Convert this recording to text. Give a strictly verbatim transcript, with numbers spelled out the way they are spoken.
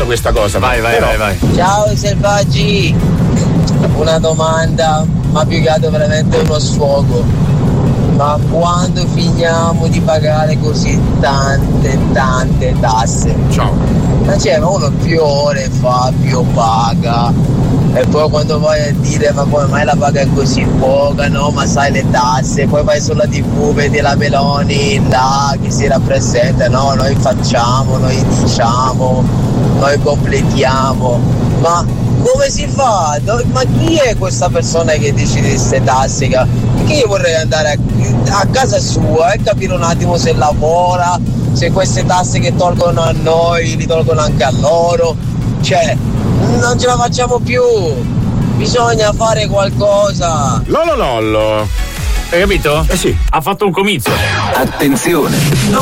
detto questa cosa. Vai, vai, però... vai, vai. Ciao selvaggi, una domanda, ma più che altro veramente uno sfogo. Ma quando finiamo di pagare così tante, tante tasse? Ciao. Ma cioè, ma uno più ore fa, più paga. E poi quando vai a dire ma come mai la paga è così poca, no? Ma sai le tasse, poi vai sulla tivù, vedi la Meloni là che si rappresenta, no? Noi facciamo, noi diciamo, noi completiamo. Ma come si fa? Ma chi è questa persona che decide queste tasse? Perché io vorrei andare a, a casa sua e capire un attimo se lavora, se queste tasse che tolgono a noi li tolgono anche a loro. Cioè, non ce la facciamo più. Bisogna fare qualcosa. Lollo lollo. Hai capito? Eh sì. Ha fatto un comizio. Attenzione, non